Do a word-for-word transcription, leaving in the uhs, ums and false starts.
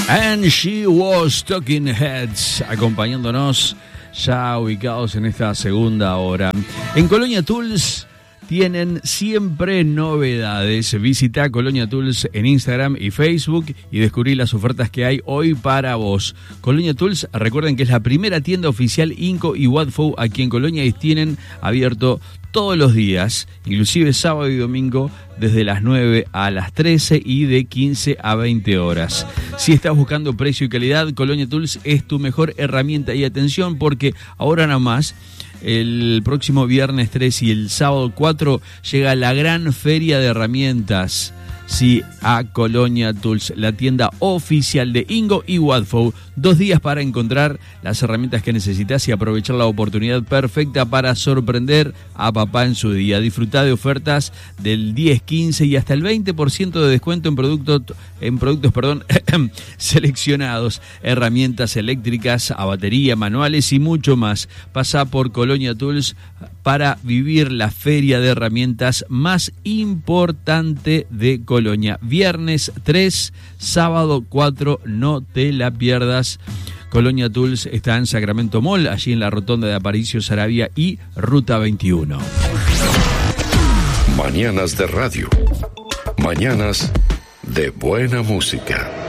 And She Was Talking Heads, acompañándonos ya ubicados en esta segunda hora. En Colonia Tools tienen siempre novedades. Visita Colonia Tools en Instagram y Facebook y descubrí las ofertas que hay hoy para vos. Colonia Tools, recuerden que es la primera tienda oficial Inco y Wadfo aquí en Colonia y tienen abierto todos los días, inclusive sábado y domingo, desde las nueve a las trece y de quince a veinte horas. Si estás buscando precio y calidad, Colonia Tools es tu mejor herramienta y atención, porque ahora nada más, el próximo viernes tres y el sábado cuatro llega la gran feria de herramientas. Sí, a Colonia Tools, la tienda oficial de Inco y Wadfo. Dos días para encontrar las herramientas que necesitas y aprovechar la oportunidad perfecta para sorprender a papá en su día. Disfruta de ofertas del diez, quince y hasta el veinte por ciento de descuento en productos, en productos perdón, seleccionados, herramientas eléctricas, a batería, manuales y mucho más. Pasa por Colonia Tools para vivir la feria de herramientas más importante de Colonia. Viernes tres, sábado cuatro, no te la pierdas. Colonia Tools está en Sacramento Mall, allí en la rotonda de Aparicio Saravia y Ruta veintiuno. Mañanas de radio. Mañanas de buena música.